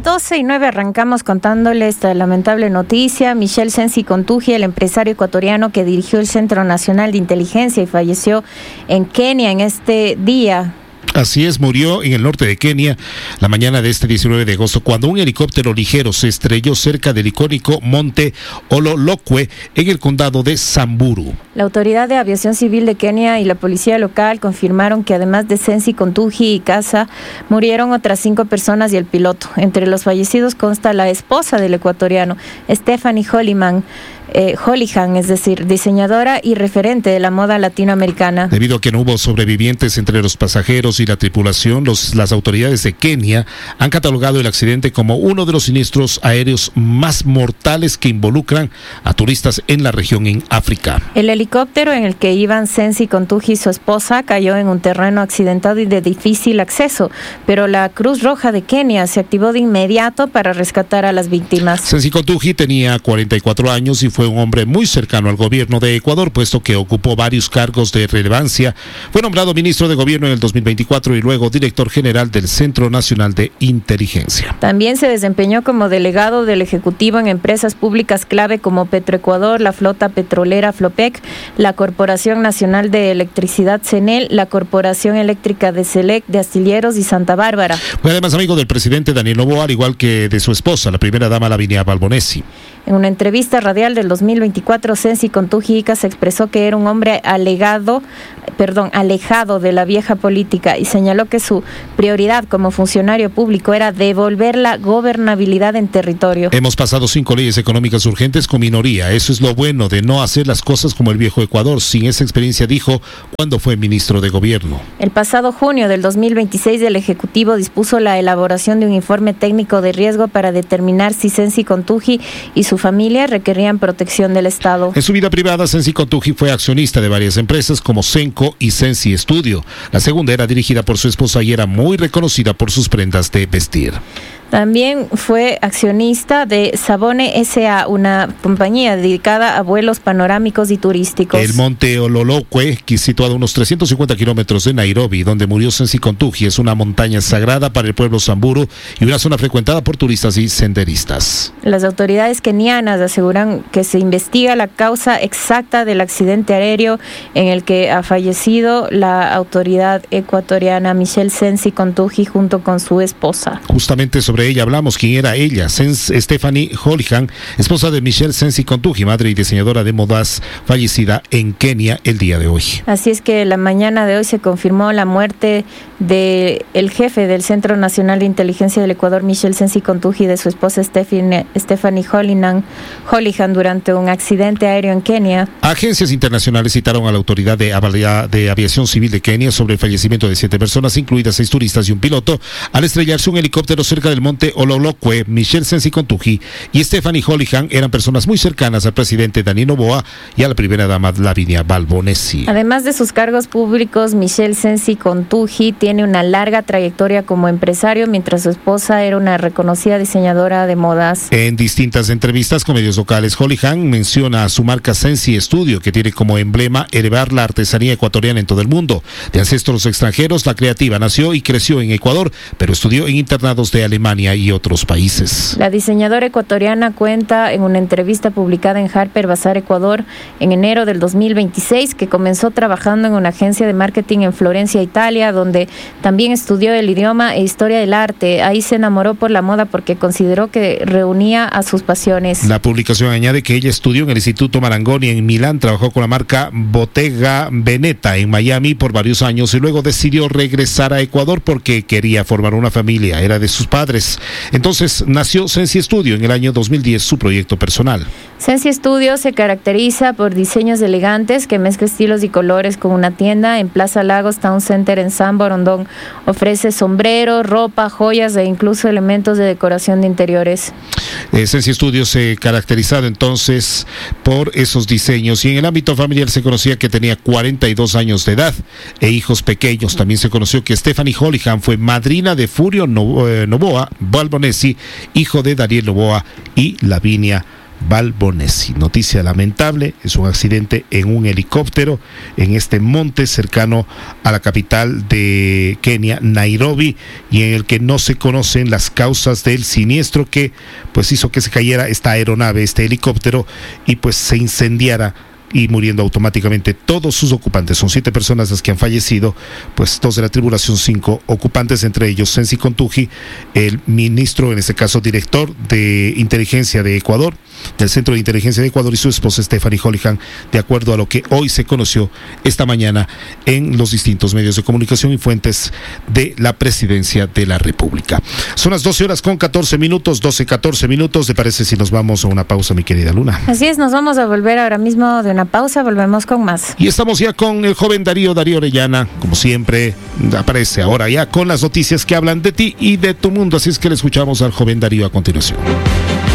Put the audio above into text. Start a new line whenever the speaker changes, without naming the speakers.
12:09 arrancamos contándole esta lamentable noticia. Michel Sensi Contugi, el empresario ecuatoriano que dirigió el Centro Nacional de Inteligencia y falleció en Kenia en este día.
Así es, murió en el norte de Kenia la mañana de este 19 de agosto cuando un helicóptero ligero se estrelló cerca del icónico monte Ololokwe en el condado de Samburu.
La Autoridad de Aviación Civil de Kenia y la policía local confirmaron que además de Sensi Contugi y Casa, murieron otras 5 personas y el piloto. Entre los fallecidos consta la esposa del ecuatoriano, Stephanie Holihan, es decir, diseñadora y referente de la moda latinoamericana.
Debido a que no hubo sobrevivientes entre los pasajeros y la tripulación, las autoridades de Kenia han catalogado el accidente como uno de los siniestros aéreos más mortales que involucran a turistas en la región en África.
El helicóptero en el que iban Sensi Contugi y su esposa cayó en un terreno accidentado y de difícil acceso, pero la Cruz Roja de Kenia se activó de inmediato para rescatar a las víctimas.
Sensi Contugi tenía 44 años y fue un hombre muy cercano al gobierno de Ecuador, puesto que ocupó varios cargos de relevancia. Fue nombrado ministro de gobierno en el 2024 y luego director general del Centro Nacional de Inteligencia.
También se desempeñó como delegado del Ejecutivo en empresas públicas clave como Petroecuador, la flota petrolera Flopec, la Corporación Nacional de Electricidad CENEL, la Corporación Eléctrica de Selec, de Astilleros y Santa Bárbara.
Fue además amigo del presidente Daniel Noboa, al igual que de su esposa, la primera dama Lavinia Balbonesi.
En una entrevista radial del 2024, Sensi Contugi se expresó que era un hombre alejado de la vieja política y señaló que su prioridad como funcionario público era devolver la gobernabilidad en territorio.
Hemos pasado 5 leyes económicas urgentes con minoría. Eso es lo bueno de no hacer las cosas como el viejo Ecuador. Sin esa experiencia, dijo cuando fue ministro de gobierno.
El pasado junio del 2026, el Ejecutivo dispuso la elaboración de un informe técnico de riesgo para determinar si Sensi Contugi y su familia requerían protección del Estado.
En su vida privada, Sensi Contugi fue accionista de varias empresas como Senco y Sensi Studio. La segunda era dirigida por su esposa y era muy reconocida por sus prendas de vestir.
También fue accionista de Sabone S.A., una compañía dedicada a vuelos panorámicos y turísticos.
El monte Ololokwe, situado a unos 350 kilómetros de Nairobi, donde murió Sensi Contugi, es una montaña sagrada para el pueblo Samburu y una zona frecuentada por turistas y senderistas.
Las autoridades kenianas aseguran que se investiga la causa exacta del accidente aéreo en el que ha fallecido la autoridad ecuatoriana Michel Sensi Contugi junto con su esposa.
Justamente sobre ella hablamos. ¿Quién era ella? Stephanie Holihan, esposa de Michel Sensi Contugi, madre y diseñadora de modas, fallecida en Kenia el día de hoy.
Así es que la mañana de hoy se confirmó la muerte del jefe del Centro Nacional de Inteligencia del Ecuador, Michel Sensi Contugi, y de su esposa Stephanie Holihan durante un accidente aéreo en Kenia.
Agencias internacionales citaron a la Autoridad de Aviación Civil de Kenia sobre el fallecimiento de 7 personas, incluidas 6 turistas y un piloto, al estrellarse un helicóptero cerca del monte Ololokwe. Michel Sensi Contugi y Stephanie Holihan eran personas muy cercanas al presidente Daniel Noboa y a la primera dama Lavinia Balbonesi.
Además de sus cargos públicos, Michel Sensi Contugi tiene una larga trayectoria como empresario, mientras su esposa era una reconocida diseñadora de modas.
En distintas entrevistas con medios locales, Holihan menciona a su marca Sensi Studio, que tiene como emblema elevar la artesanía ecuatoriana en todo el mundo. De ancestros extranjeros, la creativa nació y creció en Ecuador, pero estudió en internados de Alemania y otros países.
La diseñadora ecuatoriana cuenta en una entrevista publicada en Harper Bazaar Ecuador en enero del 2026 que comenzó trabajando en una agencia de marketing en Florencia, Italia, donde también estudió el idioma e historia del arte. Ahí se enamoró por la moda porque consideró que reunía a sus pasiones.
La publicación añade que ella estudió en el Instituto Marangoni en Milán, trabajó con la marca Bottega Veneta en Miami por varios años y luego decidió regresar a Ecuador porque quería formar una familia, era de sus padres. Entonces nació Sensi Studio en el año 2010, su proyecto personal.
Sensi Studio se caracteriza por diseños elegantes que mezcla estilos y colores con una tienda en Plaza Lagos Town Center en San Borondón. Ofrece sombreros, ropa, joyas e incluso elementos de decoración de interiores.
Sensi Studio se caracterizado entonces por esos diseños y en el ámbito familiar se conocía que tenía 42 años de edad e hijos pequeños. También se conoció que Stephanie Holihan fue madrina de Furio Noboa Balbonesi, hijo de Daniel Noboa y Lavinia Balbonesi. Noticia lamentable, es un accidente en un helicóptero en este monte cercano a la capital de Kenia, Nairobi, y en el que no se conocen las causas del siniestro que pues hizo que se cayera esta aeronave, este helicóptero, y pues se incendiara, y muriendo automáticamente todos sus ocupantes. Son 7 personas las que han fallecido, pues 2 de la tripulación, 5 ocupantes, entre ellos Sensi Contugi, el ministro, en este caso director de inteligencia de Ecuador, del Centro de Inteligencia de Ecuador, y su esposa Stephanie Holihan, de acuerdo a lo que hoy se conoció esta mañana en los distintos medios de comunicación y fuentes de la Presidencia de la República. Son las 12:14 minutos, 12:14 minutos. ¿Te parece si nos vamos a una pausa, mi querida Luna?
Así es, nos vamos a volver ahora mismo de una pausa, volvemos con más.
Y estamos ya con el joven Darío Orellana, como siempre, aparece ahora ya con las noticias que hablan de ti y de tu mundo, así es que le escuchamos al joven Darío a continuación.